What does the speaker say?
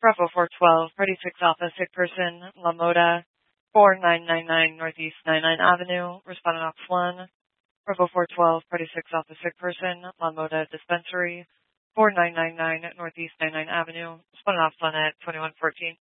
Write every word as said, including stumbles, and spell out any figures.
Bravo four twelve, Party six Alpha, sick person, La Moda, four nine nine nine Northeast ninety-ninth Avenue, respondent Ox one. Bravo four twelve, Party six Alpha, sick person, La Moda Dispensary, four nine nine nine Northeast ninety-ninth Avenue, respondent Ox one at twenty-one fourteen.